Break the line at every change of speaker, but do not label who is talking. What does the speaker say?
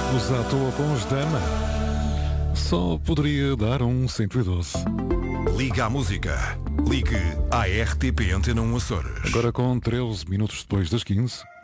Os à toa com os Dama. Só poderia dar um 112.
Liga à música. Ligue à RTP Antena 1 Açores.
Agora com 13 minutos depois das 15.